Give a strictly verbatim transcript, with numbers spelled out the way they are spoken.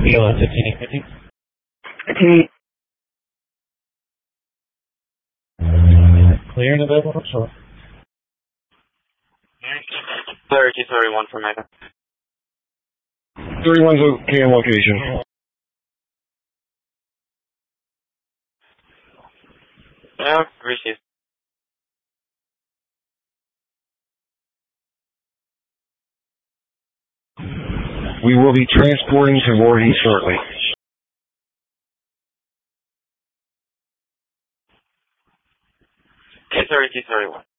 E L S fifteen fifty. fifteen. Clear and available for short. thirty, thirty-one for Mega. thirty-one's okay in location. Yeah, received. We will be transporting to Voorhees shortly. Okay, thirty, thirty-one.